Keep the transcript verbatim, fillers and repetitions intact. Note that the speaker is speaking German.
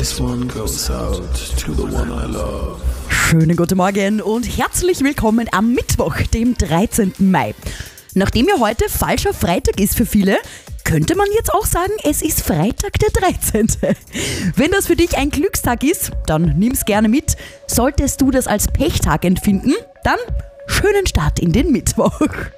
This one goes out to the one I love. Schönen guten Morgen und herzlich willkommen am Mittwoch, dem dreizehnten Mai. Nachdem ja heute falscher Freitag ist für viele, könnte man jetzt auch sagen, es ist Freitag der dreizehnte Wenn das für dich ein Glückstag ist, dann nimm's gerne mit. Solltest du das als Pechtag empfinden, dann schönen Start in den Mittwoch.